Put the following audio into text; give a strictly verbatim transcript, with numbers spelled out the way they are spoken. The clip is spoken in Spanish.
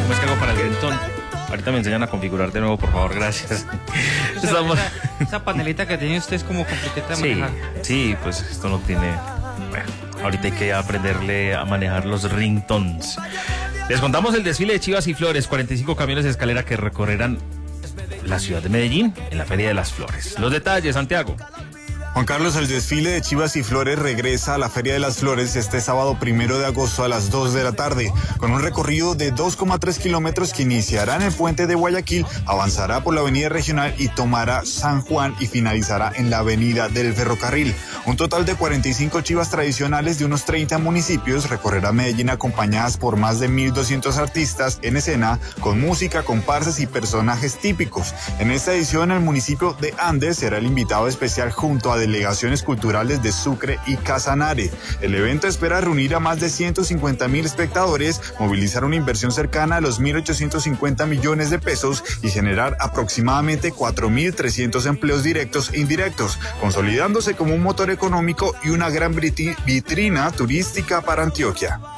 ¿Cómo es que hago para el ringtone? Ahorita me enseñan a configurar de nuevo, por favor, gracias. Esa, Estamos... esa, esa panelita que tiene usted es como complicada de Sí, manejar. sí, pues esto no tiene... Bueno, ahorita hay que aprenderle a manejar los ringtones. Les contamos el desfile de Chivas y Flores, cuarenta y cinco camiones de escalera que recorrerán la ciudad de Medellín en la Feria de las Flores. Los detalles, Santiago. Juan Carlos, el desfile de Chivas y Flores regresa a la Feria de las Flores este sábado primero de agosto a las dos de la tarde, con un recorrido de dos coma tres kilómetros que iniciará en el puente de Guayaquil, avanzará por la avenida regional y tomará San Juan y finalizará en la avenida del Ferrocarril. Un total de cuarenta y cinco chivas tradicionales de unos treinta municipios recorrerá Medellín acompañadas por más de mil doscientos artistas en escena, con música, comparsas y personajes típicos. En esta edición, el municipio de Andes será el invitado especial junto a delegaciones culturales de Sucre y Casanare. El evento espera reunir a más de ciento cincuenta mil espectadores, movilizar una inversión cercana a los mil ochocientos cincuenta millones de pesos y generar aproximadamente cuatro mil trescientos empleos directos e indirectos, consolidándose como un motor económico y una gran vitrina turística para Antioquia.